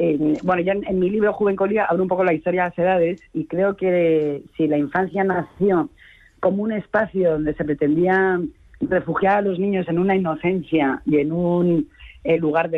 bueno, yo en mi libro Juvencolía abro un poco la historia de las edades y creo que si la infancia nació como un espacio donde se pretendía refugiar a los niños en una inocencia y en un lugar de